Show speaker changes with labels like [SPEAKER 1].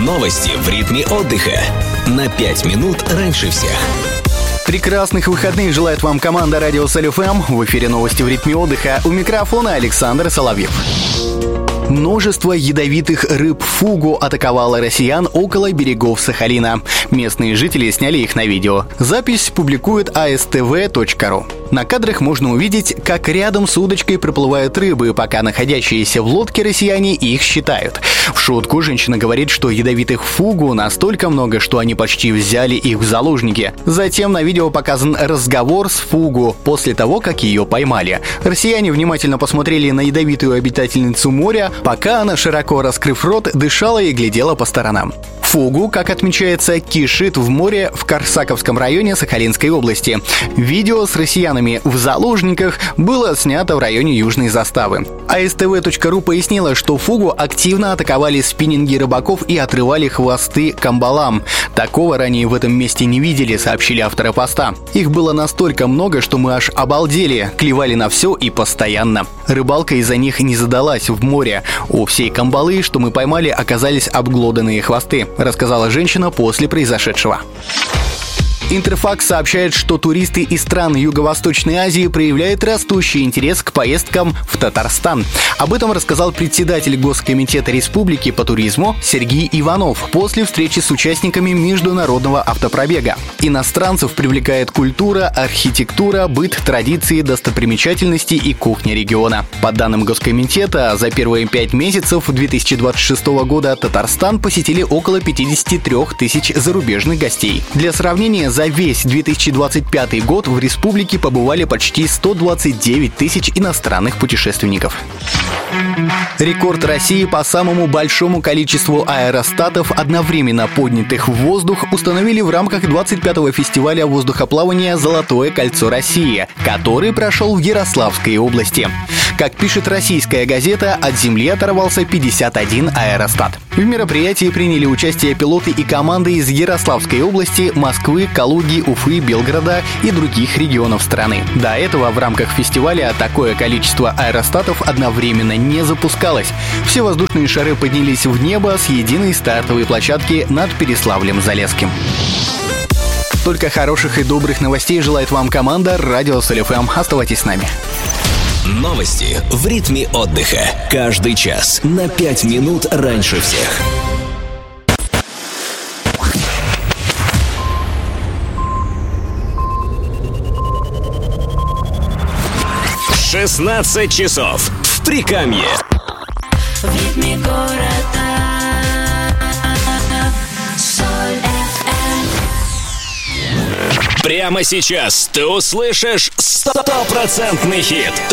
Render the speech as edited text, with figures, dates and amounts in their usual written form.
[SPEAKER 1] Новости в ритме отдыха. На 5 минут раньше всех.
[SPEAKER 2] Прекрасных выходных желает вам команда Радио Соль ФМ. В эфире новости в ритме отдыха. У микрофона Александр Соловьев. Множество ядовитых рыб фугу атаковало россиян около берегов Сахалина. Местные жители сняли их на видео. Запись публикует astv.ru. На кадрах можно увидеть, как рядом с удочкой проплывают рыбы, пока находящиеся в лодке россияне их считают. В шутку женщина говорит, что ядовитых фугу настолько много, что они почти взяли их в заложники. Затем на видео показан разговор с фугу после того, как ее поймали. Россияне внимательно посмотрели на ядовитую обитательницу моря, пока она, широко раскрыв рот, дышала и глядела по сторонам. Фугу, как отмечается, кишит в море в Корсаковском районе Сахалинской области. Видео с россиянами в заложниках было снято в районе Южной заставы. astv.ru пояснила, что фугу активно атаковали спиннинги рыбаков и отрывали хвосты камбалам. Такого ранее в этом месте не видели, сообщили авторы поста. Их было настолько много, что мы аж обалдели, клевали на все и постоянно. Рыбалка из-за них не задалась в море. У всей камбалы, что мы поймали, оказались обглоданные хвосты, рассказала женщина после произошедшего. Интерфакс сообщает, что туристы из стран Юго-Восточной Азии проявляют растущий интерес к поездкам в Татарстан. Об этом рассказал председатель Госкомитета Республики по туризму Сергей Иванов после встречи с участниками международного автопробега. Иностранцев привлекает культура, архитектура, быт, традиции, достопримечательности и кухня региона. По данным Госкомитета, за первые 5 месяцев 2026 года Татарстан посетили около 53 тысяч зарубежных гостей. Для сравнения, за весь 2025 год в республике побывали почти 129 тысяч иностранных путешественников. Рекорд России по самому большому количеству аэростатов, одновременно поднятых в воздух, установили в рамках 25-го фестиваля воздухоплавания «Золотое кольцо России», который прошел в Ярославской области. Как пишет российская газета, от земли оторвался 51 аэростат. В мероприятии приняли участие пилоты и команды из Ярославской области, Москвы, Калуги, Уфы, Белгорода и других регионов страны. До этого в рамках фестиваля такое количество аэростатов одновременно не запускалось. Все воздушные шары поднялись в небо с единой стартовой площадки над Переславлем-Залесским. Только хороших и добрых новостей желает вам команда Радио Соль ФМ. Оставайтесь с нами.
[SPEAKER 1] Новости в ритме отдыха. Каждый час на 5 минут раньше всех. «16 часов» в Прикамье.
[SPEAKER 3] В ритме города Соль FM.
[SPEAKER 1] Прямо сейчас ты услышишь 100% хит.